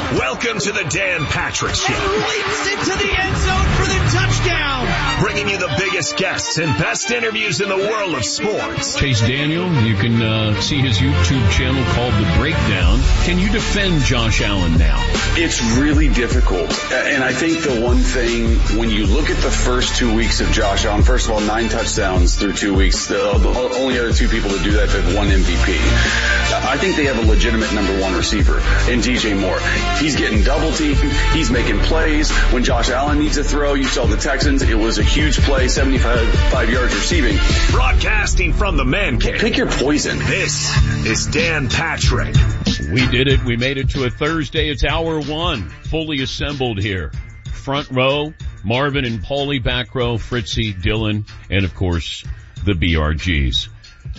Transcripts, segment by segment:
Welcome to the Dan Patrick Show. And leaps into the end zone for the touchdown. Bringing you the biggest guests and best interviews in the world of sports. Chase Daniel, you can see his YouTube channel called The Breakdown. Can you defend Josh Allen now? It's really difficult. And I think the one thing, when you look at the first 2 weeks of Josh Allen, first of all, 9 touchdowns through 2 weeks. The only other 2 people to do that have won MVP. I think they have a legitimate number 1 receiver in DJ Moore. He's getting double teamed. He's making plays. When Josh Allen needs a throw, you saw the Texans. It was a huge play, 75 yards receiving. Broadcasting from the man cave. Pick your poison. This is Dan Patrick. We did it. We made it to a Thursday. It's hour 1, fully assembled here. Front row, Marvin and Paulie. Back row, Fritzy, Dylan, and of course, the BRGs.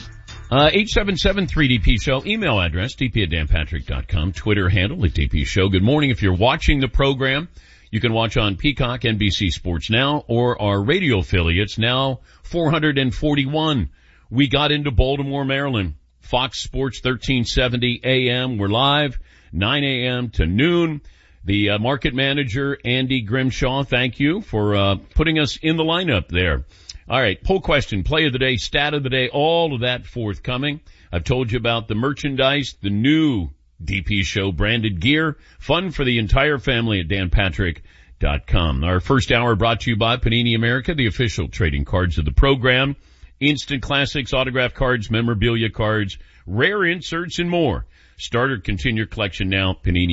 877-3DP Show. Email address, dp@danpatrick.com. Twitter handle at DP Show. Good morning. If you're watching the program, you can watch on Peacock, NBC Sports Now, or our radio affiliates, now 441. We got into Baltimore, Maryland. Fox Sports 1370 AM. We're live, 9 a.m. to noon. The market manager, Andy Grimshaw, thank you for putting us in the lineup there. All right, poll question, play of the day, stat of the day, all of that forthcoming. I've told you about the merchandise, the new DP Show branded gear, fun for the entire family at danpatrick.com. Our first hour brought to you by Panini America, the official trading cards of the program. Instant classics, autograph cards, memorabilia cards, rare inserts, and more. Start or continue your collection now,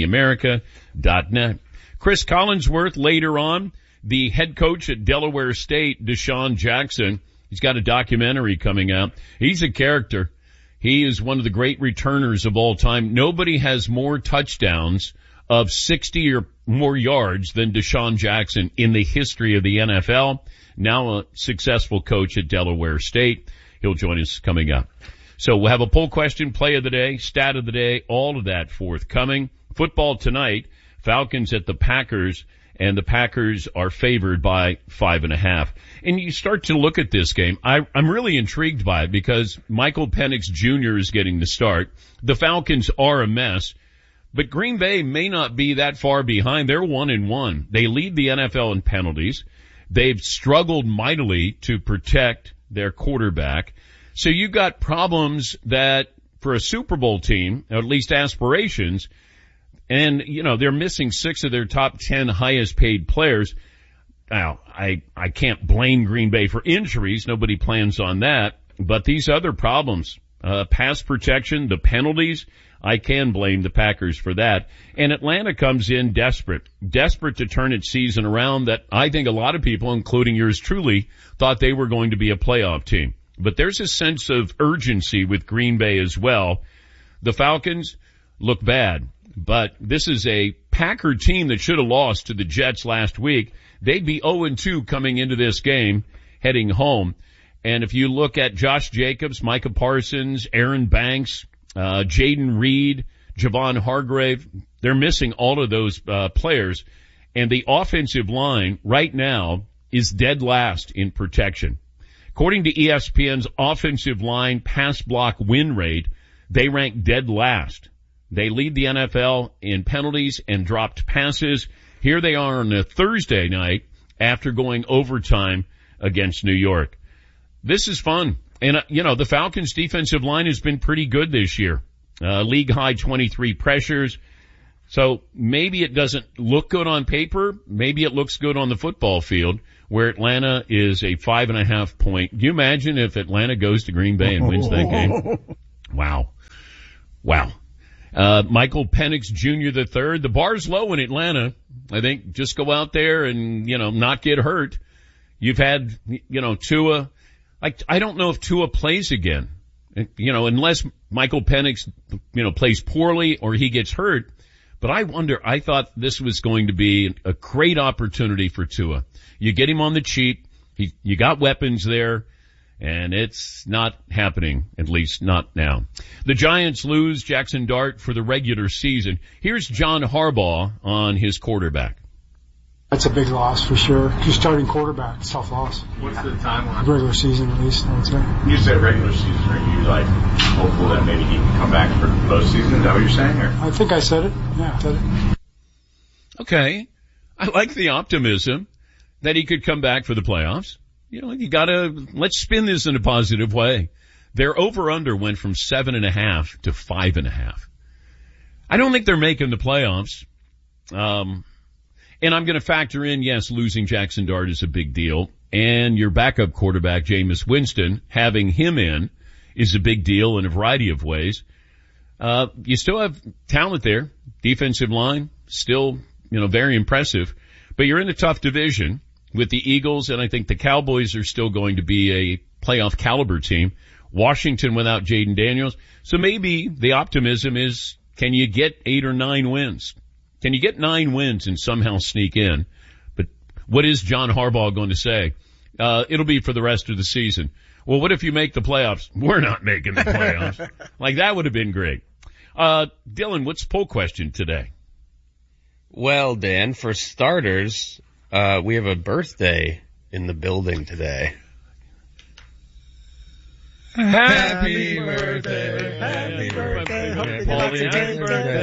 PaniniAmerica.net. Chris Collinsworth later on. The head coach at Delaware State, Deshaun Jackson, he's got a documentary coming out. He's a character. He is one of the great returners of all time. Nobody has more touchdowns of 60 or more yards than Deshaun Jackson in the history of the NFL. Now a successful coach at Delaware State. He'll join us coming up. So we'll have a poll question, play of the day, stat of the day, all of that forthcoming. Football tonight, Falcons at the Packers. And the Packers are favored by 5.5. And you start to look at this game. I'm really intrigued by it because Michael Penix Jr. is getting the start. The Falcons are a mess, but Green Bay may not be that far behind. They're 1-1. They lead the NFL in penalties. They've struggled mightily to protect their quarterback. So you got problems that for a Super Bowl team, or at least aspirations, and, you know, they're missing 6 of their top 10 highest paid players. Now, I can't blame Green Bay for injuries. Nobody plans on that. But these other problems, pass protection, the penalties, I can blame the Packers for that. And Atlanta comes in desperate to turn its season around that I think a lot of people, including yours truly, thought they were going to be a playoff team. But there's a sense of urgency with Green Bay as well. The Falcons look bad. But this is a Packer team that should have lost to the Jets last week. They'd be 0-2 coming into this game, heading home. And if you look at Josh Jacobs, Micah Parsons, Aaron Banks, Jaden Reed, Javon Hargrave, they're missing all of those players. And the offensive line right now is dead last in protection. According to ESPN's offensive line pass block win rate, they rank dead last. They lead the NFL in penalties and dropped passes. Here they are on a Thursday night after going overtime against New York. This is fun. And, the Falcons' defensive line has been pretty good this year. League high 23 pressures. So maybe it doesn't look good on paper. Maybe it looks good on the football field where Atlanta is a 5.5 point. Can you imagine if Atlanta goes to Green Bay and wins that game? Wow. Michael Penix Jr. III. The bar's low in Atlanta. I think just go out there and, not get hurt. You've had, Tua. I don't know if Tua plays again. Unless Michael Penix, plays poorly or he gets hurt. But I thought this was going to be a great opportunity for Tua. You get him on the cheap. You got weapons there. And it's not happening, at least not now. The Giants lose Jackson Dart for the regular season. Here's John Harbaugh on his quarterback. That's a big loss for sure. Just starting quarterback, it's a tough loss. What's the timeline? Regular season, at least, I would say. You said regular season. Are you hopeful that maybe he can come back for the postseason? Is that what you're saying? Or? I think I said it. Yeah, I said it. Okay. I like the optimism that he could come back for the playoffs. You know, let's spin this in a positive way. Their over-under went from 7.5 to 5.5. I don't think they're making the playoffs. And I'm going to factor in, yes, losing Jackson Dart is a big deal. And your backup quarterback, Jameis Winston, having him in is a big deal in a variety of ways. You still have talent there. Defensive line, still, very impressive. But you're in a tough division with the Eagles, and I think the Cowboys are still going to be a playoff caliber team. Washington without Jaden Daniels. So maybe the optimism is, can you get 8 or 9 wins? Can you get 9 wins and somehow sneak in? But what is John Harbaugh going to say? It'll be for the rest of the season. Well, what if you make the playoffs? We're not making the playoffs. Like, that would have been great. Dylan, what's the poll question today? Well, Dan, for starters, we have a birthday in the building today. Happy birthday. Happy birthday. Happy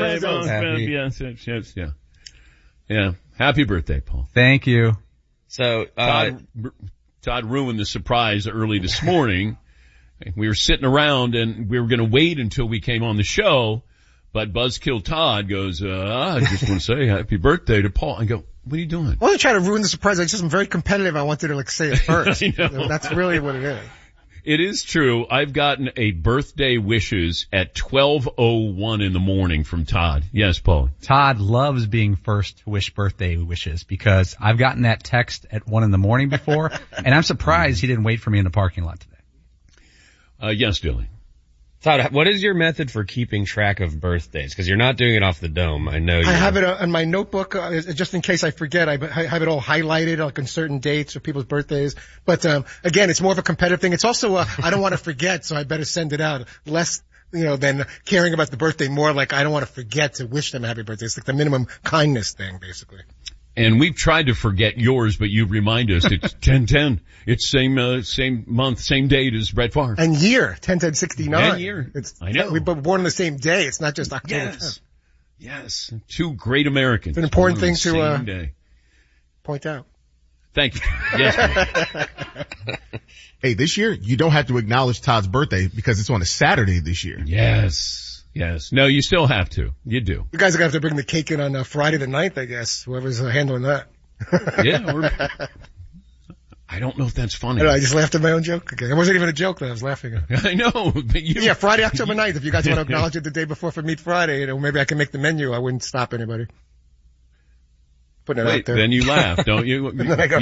birthday. Yes. Yeah. Happy birthday, Paul. Thank you. So, Todd ruined the surprise early this morning. We were sitting around and we were going to wait until we came on the show, but Buzzkill Todd goes, I just want to say happy birthday to Paul. I go, what are you doing? I wasn't trying to ruin the surprise. I'm very competitive. I wanted to say it first. I know. That's really what it is. It is true. I've gotten a birthday wishes at 12:01 in the morning from Todd. Yes, Paul. Todd loves being first to wish birthday wishes because I've gotten that text at 1 in the morning before, and I'm surprised he didn't wait for me in the parking lot today. Yes, Dylan. Todd, what is your method for keeping track of birthdays? Because you're not doing it off the dome. I know. I have it on my notebook, just in case I forget. I have it all highlighted, like on certain dates or people's birthdays. But, again, it's more of a competitive thing. It's also, I don't want to forget, so I better send it out. Less, than caring about the birthday, more like I don't want to forget to wish them a happy birthday. It's like the minimum kindness thing, basically. And we've tried to forget yours, but you remind us it's 10/10. It's same month, same date as Brett Favre. And year, 10/10/69. And year. I know. We were born on the same day. It's not just October 10th. Yes. Two great Americans. It's an important thing to point out. Thank you. Yes. Hey, this year, you don't have to acknowledge Todd's birthday because it's on a Saturday this year. Yes. No, you still have to. You do. You guys are going to have to bring the cake in on Friday the 9th, I guess, whoever's handling that. Yeah. I don't know if that's funny. I just laughed at my own joke. Okay. It wasn't even a joke that I was laughing at. I know. But yeah, Friday, October 9th. If you guys want to acknowledge it the day before for Meet Friday, maybe I can make the menu. I wouldn't stop anybody. Putting it out there. Then you laugh, don't you?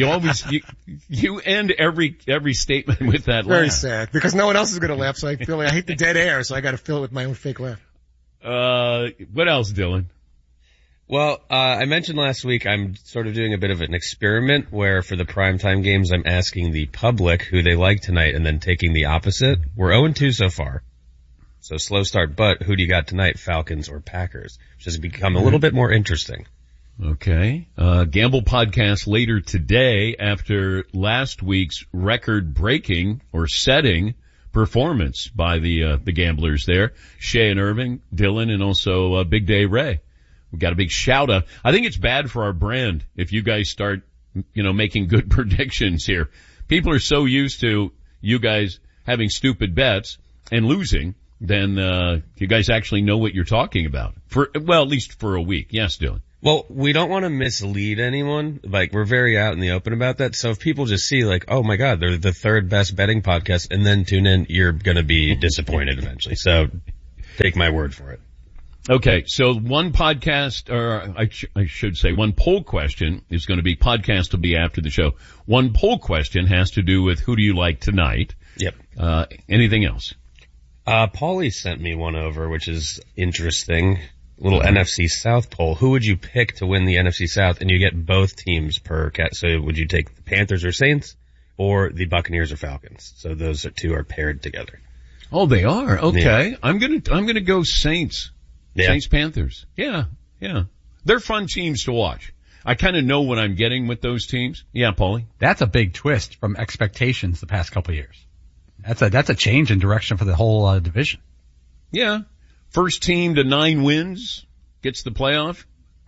You end every statement with that laugh. Very sad, because no one else is going to laugh, so I feel like I hate the dead air, so I got to fill it with my own fake laugh. What else, Dylan? Well, I mentioned last week I'm sort of doing a bit of an experiment where for the primetime games I'm asking the public who they like tonight and then taking the opposite. We're 0-2 so far. So slow start, but who do you got tonight, Falcons or Packers? Which has become a little bit more interesting. Okay. Gamble podcast later today after last week's record-breaking or setting performance by the gamblers there. Shay and Irving, Dylan, and also Big Day Ray. We got a big shout out. I think it's bad for our brand if you guys start, making good predictions here. People are so used to you guys having stupid bets and losing, then you guys actually know what you're talking about. At least for a week. Yes, Dylan. Well, we don't want to mislead anyone. Like, we're very out in the open about that. So if people just see like, oh my God, they're the third best betting podcast and then tune in, you're going to be disappointed eventually. So take my word for it. Okay. So one podcast, or I should say one poll question is going to be, podcast will be after the show. One poll question has to do with who do you like tonight? Yep. Anything else? Paulie sent me one over, which is interesting. Little NFC South poll. Who would you pick to win the NFC South? And you get both teams per cat. So would you take the Panthers or Saints or the Buccaneers or Falcons? So those two are paired together. Oh, they are. Okay. Yeah. I'm going to go Saints. Yeah. Saints Panthers. Yeah. They're fun teams to watch. I kind of know what I'm getting with those teams. Yeah, Paulie. That's a big twist from expectations the past couple of years. That's a change in direction for the whole division. Yeah. First team to 9 wins gets the playoff.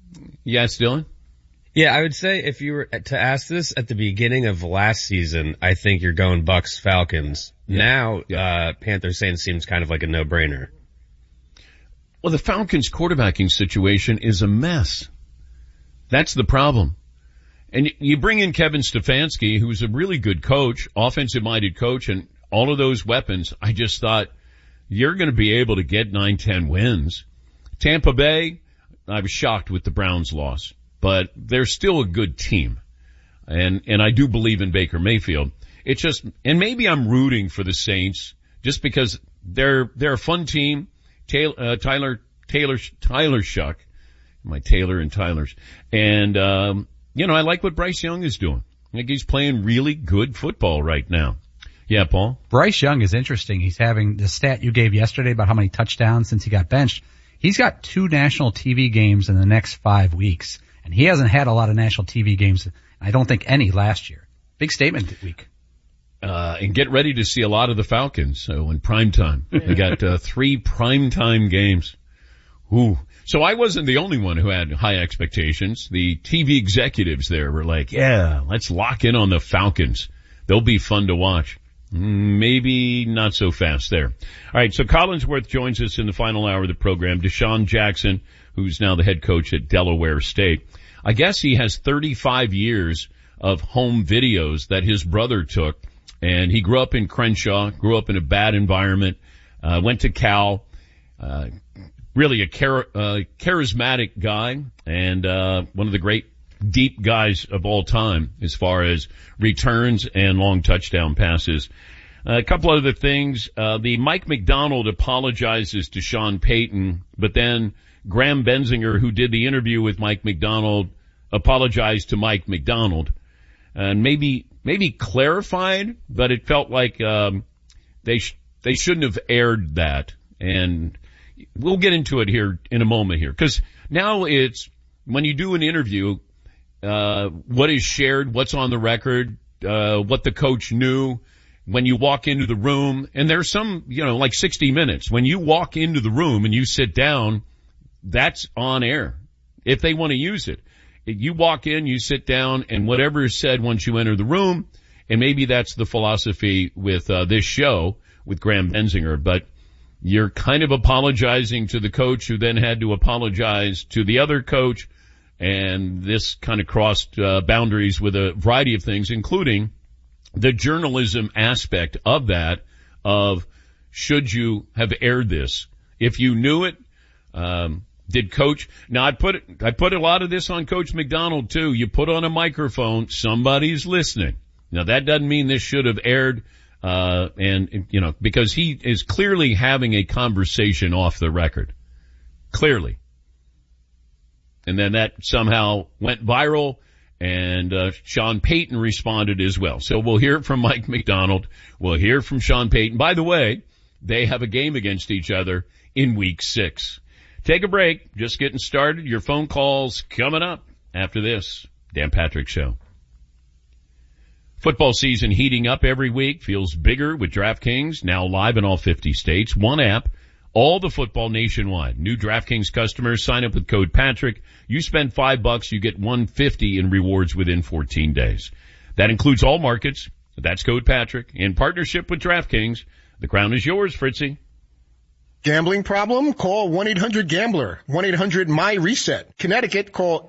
Yes, Dylan? Yeah, I would say if you were to ask this at the beginning of last season, I think you're going Bucks Falcons. Yeah. Now, Panthers Saints seems kind of like a no-brainer. Well, the Falcons quarterbacking situation is a mess. That's the problem. And you bring in Kevin Stefanski, who's a really good coach, offensive-minded coach, and all of those weapons. I just thought you're going to be able to get 9-10 wins. Tampa Bay, I was shocked with the Browns' loss, but they're still a good team. And I do believe in Baker Mayfield. It's just, and maybe I'm rooting for the Saints just because they're a fun team. Tyler Shuck, my Taylor and Tyler's. And, I like what Bryce Young is doing. I think he's playing really good football right now. Yeah, Paul? Bryce Young is interesting. He's having the stat you gave yesterday about how many touchdowns since he got benched. He's got 2 national TV games in the next 5 weeks. And he hasn't had a lot of national TV games. I don't think any last year. Big statement week. And get ready to see a lot of the Falcons. So in prime time, we got 3 primetime games. Ooh. So I wasn't the only one who had high expectations. The TV executives there were like, yeah, let's lock in on the Falcons. They'll be fun to watch. Maybe not so fast there. All right. So Collinsworth joins us in the final hour of the program. Deshaun Jackson, who's now the head coach at Delaware State. I guess he has 35 years of home videos that his brother took. And he grew up in Crenshaw, grew up in a bad environment, went to Cal, really a charismatic guy and one of the great deep guys of all time as far as returns and long touchdown passes. A couple other things. The Mike McDonald apologizes to Sean Payton, but then Graham Benzinger, who did the interview with Mike McDonald, apologized to Mike McDonald. And maybe clarified, but it felt like they shouldn't have aired that. And we'll get into it here in a moment here, because now it's when you do an interview, what is shared, what's on the record, what the coach knew when you walk into the room, and there's some, like 60 Minutes. When you walk into the room and you sit down, that's on air if they want to use it. You walk in, you sit down, and whatever is said once you enter the room, and maybe that's the philosophy with this show with Graham Benzinger, but you're kind of apologizing to the coach who then had to apologize to the other coach, and this kind of crossed boundaries with a variety of things, including the journalism aspect of that, of should you have aired this? If you knew it, did Coach, now I put a lot of this on Coach McDonald too. You put on a microphone, somebody's listening. Now that doesn't mean this should have aired, because he is clearly having a conversation off the record. Clearly. And then that somehow went viral, and Sean Payton responded as well. So we'll hear from Mike McDonald. We'll hear from Sean Payton. By the way, they have a game against each other in week 6. Take a break. Just getting started. Your phone calls coming up after this. Dan Patrick Show. Football season heating up every week. Feels bigger with DraftKings, now live in all 50 states. One app, all the football nationwide. New DraftKings customers sign up with code Patrick. You spend $5, you get $150 in rewards within 14 days. That includes all markets. That's code Patrick. In partnership with DraftKings, the crown is yours, Fritzy. Gambling problem? Call 1-800-GAMBLER. 1-800-MY-RESET. Connecticut, call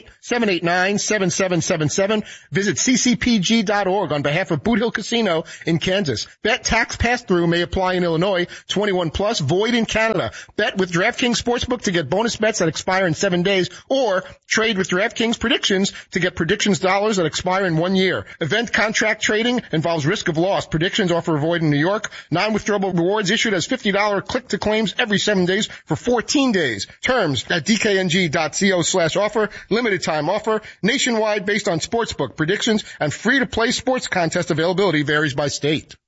888-789-7777. Visit ccpg.org on behalf of Boot Hill Casino in Kansas. Bet tax pass-through may apply in Illinois. 21 plus, void in Canada. Bet with DraftKings Sportsbook to get bonus bets that expire in 7 days, or trade with DraftKings Predictions to get predictions dollars that expire in 1 year. Event contract trading involves risk of loss. Predictions offer void in New York. Non-withdrawable rewards issued as $50 click-to claims every 7 days for 14 days. Terms at dkng.co/offer. Limited time offer. Nationwide based on sportsbook predictions, and free to play sports contest availability varies by state.